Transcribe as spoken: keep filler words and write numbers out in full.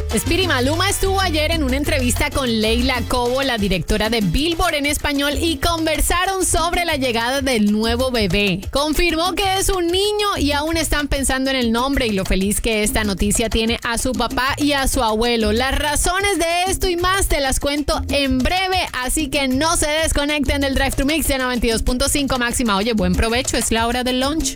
Speedy, Maluma estuvo ayer en una entrevista con Leila Cobo, la directora de Billboard en español, y conversaron sobre la llegada del nuevo bebé. Confirmó que es un niño y aún están pensando en el nombre y lo feliz que esta noticia tiene a su papá y a su abuelo. Las razones de esto y más te las cuento en breve, así que no se desconecten del Drive to Mix de noventa y dos punto cinco máxima. Oye, buen provecho, es la hora del lunch.